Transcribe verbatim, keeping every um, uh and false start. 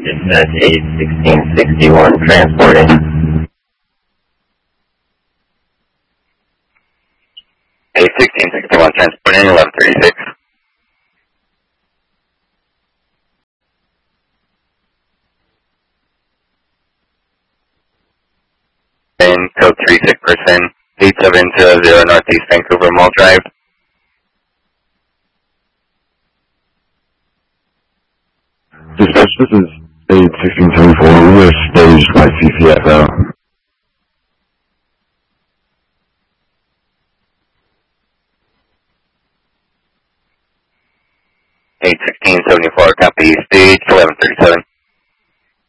That's eight sixteen sixty-one transporting. eight sixteen sixty-one transporting, eleven thirty-six. And code three six percent, eight seven two zero Northeast Vancouver Mall Drive. Dispatch, this is eight sixteen seventy-four. We're staged by C C F O. eight sixteen seventy-four, copy, stage eleven thirty-seven.